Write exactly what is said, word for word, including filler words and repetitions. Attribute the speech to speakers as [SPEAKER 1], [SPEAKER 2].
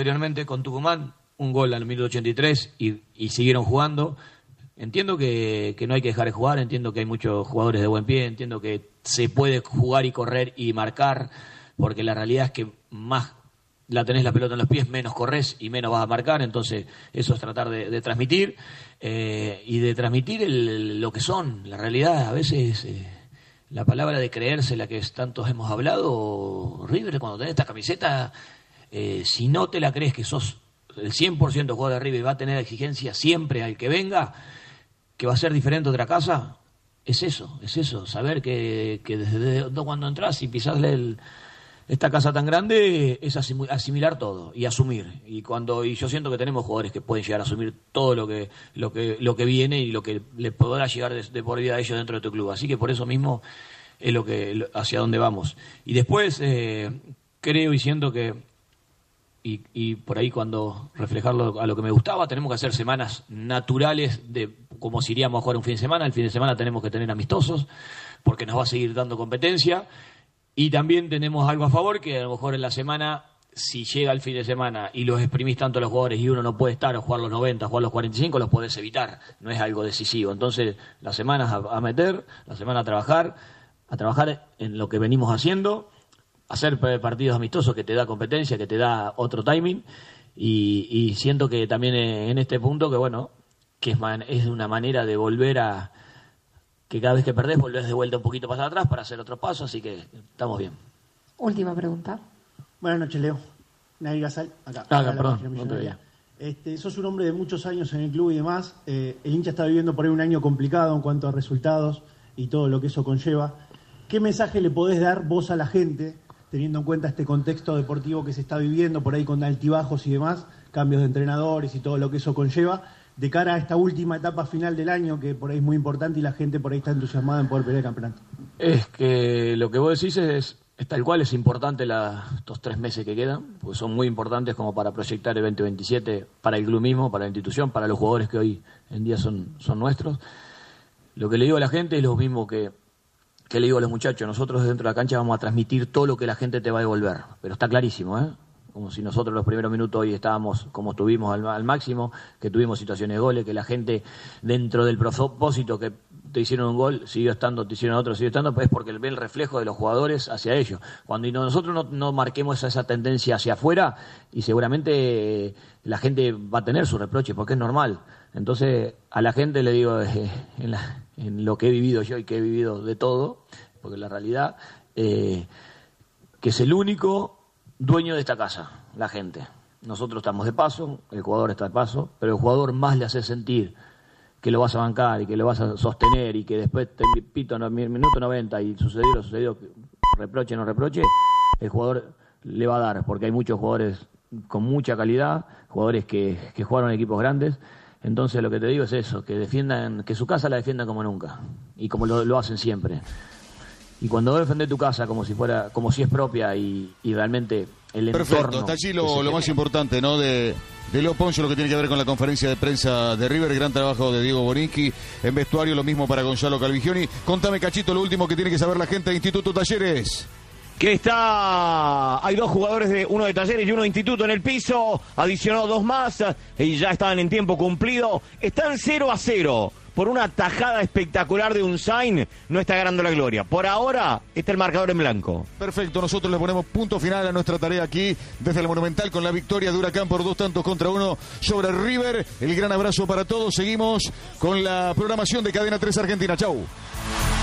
[SPEAKER 1] anteriormente con Tucumán, un gol al minuto ochenta y tres y, y siguieron jugando. Entiendo que, que no hay que dejar de jugar, entiendo que hay muchos jugadores de buen pie, entiendo que se puede jugar y correr y marcar, porque la realidad es que más la tenés la pelota en los pies, menos corres y menos vas a marcar, entonces eso es tratar de, de transmitir eh, y de transmitir el, lo que son, la realidad. A veces eh, la palabra de creerse, la que tantos hemos hablado, River, cuando tenés esta camiseta, eh, si no te la crees que sos el cien por ciento jugador de River y va a tener exigencia siempre al que venga, que va a ser diferente a otra casa, es eso, es eso, saber que, que desde cuando entras y pisasle el, esta casa tan grande es asimilar todo y asumir. Y cuando y yo siento que tenemos jugadores que pueden llegar a asumir todo lo que lo que lo que viene y lo que les podrá llegar de, de por vida a ellos dentro de tu club. Así que por eso mismo es lo que hacia dónde vamos. Y después eh, creo y siento que Y, y por ahí cuando reflejarlo a lo que me gustaba, tenemos que hacer semanas naturales de como si iríamos a jugar un fin de semana. El fin de semana tenemos que tener amistosos porque nos va a seguir dando competencia, y también tenemos algo a favor, que a lo mejor en la semana, si llega el fin de semana y los exprimís tanto a los jugadores y uno no puede estar o jugar los noventa, jugar los cuarenta y cinco, los podés evitar, no es algo decisivo. Entonces las semanas a, a meter, la semana a trabajar, a trabajar en lo que venimos haciendo, hacer partidos amistosos que te da competencia, que te da otro timing, y, y siento que también en este punto que bueno, que es, man, es una manera de volver a que cada vez que perdés volvés de vuelta un poquito más atrás para hacer otro paso, así que estamos bien.
[SPEAKER 2] Última pregunta.
[SPEAKER 3] Buenas noches, Leo. Nair Gasal, acá.
[SPEAKER 1] Ah,
[SPEAKER 3] acá
[SPEAKER 1] perdón, no te veía.
[SPEAKER 3] Este, sos un hombre de muchos años en el club y demás. Eh, el hincha está viviendo por ahí un año complicado en cuanto a resultados y todo lo que eso conlleva. ¿Qué mensaje le podés dar vos a la gente, teniendo en cuenta este contexto deportivo que se está viviendo por ahí con altibajos y demás, cambios de entrenadores y todo lo que eso conlleva, de cara a esta última etapa final del año, que por ahí es muy importante y la gente por ahí está entusiasmada en poder pelear el campeonato?
[SPEAKER 1] Es que lo que vos decís es, es tal cual, es importante la, estos tres meses que quedan, porque son muy importantes como para proyectar el veinte veintisiete para el club mismo, para la institución, para los jugadores que hoy en día son, son nuestros. Lo que le digo a la gente es lo mismo que que le digo a los muchachos: nosotros dentro de la cancha vamos a transmitir todo lo que la gente te va a devolver, pero está clarísimo, ¿eh? Como si nosotros los primeros minutos hoy estábamos como estuvimos al, al máximo, que tuvimos situaciones de goles, que la gente dentro del propósito que te hicieron un gol, siguió estando, te hicieron otro, siguió estando, pues es porque ve el reflejo de los jugadores hacia ellos. Cuando nosotros no, no marquemos esa, esa tendencia hacia afuera, y seguramente eh, la gente va a tener sus reproches, porque es normal. Entonces a la gente le digo, eh, en, la, en lo que he vivido yo y que he vivido de todo, porque la realidad, eh, que es el único dueño de esta casa, la gente. Nosotros estamos de paso, el jugador está de paso, pero el jugador más le hace sentir que lo vas a bancar y que lo vas a sostener y que después te pito en el minuto noventa y sucedió lo sucedió, reproche no reproche, el jugador le va a dar, porque hay muchos jugadores con mucha calidad, jugadores que, que jugaron en equipos grandes. Entonces lo que te digo es eso, que defiendan, que su casa la defiendan como nunca y como lo, lo hacen siempre. Y cuando vos defendés tu casa como si fuera, como si es propia y, y realmente el entorno.
[SPEAKER 4] Perfecto, está allí lo, lo más importante, ¿no? De, de Leo Poncho, lo que tiene que ver con la conferencia de prensa de River, gran trabajo de Diego Borinqui en vestuario, lo mismo para Gonzalo Calvigioni. Contame, Cachito, lo último que tiene que saber la gente de Instituto Talleres.
[SPEAKER 5] Que está, hay dos jugadores, de uno de Talleres y uno de Instituto en el piso, adicionó dos más y ya estaban en tiempo cumplido. Están cero a cero por una tajada espectacular de Unzain, no está ganando la gloria. Por ahora está el marcador en blanco.
[SPEAKER 4] Perfecto, nosotros le ponemos punto final a nuestra tarea aquí desde el Monumental con la victoria de Huracán por dos tantos contra uno sobre River. El gran abrazo para todos, seguimos con la programación de Cadena tres Argentina. Chau.